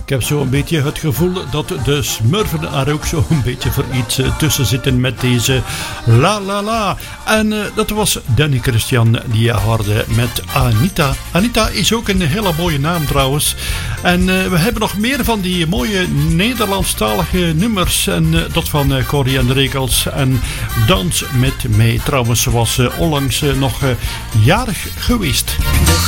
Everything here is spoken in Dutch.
Ik heb zo een beetje het gevoel dat de Smurfen er ook zo een beetje voor iets tussen zitten met deze La La La. En dat was Danny Christian die je hoorde met Anita. Anita is ook een hele mooie naam trouwens. En we hebben nog meer van die mooie Nederlandstalige nummers. En dat van Corrie en de Rekels. En Dans met mij trouwens was onlangs nog jarig geweest.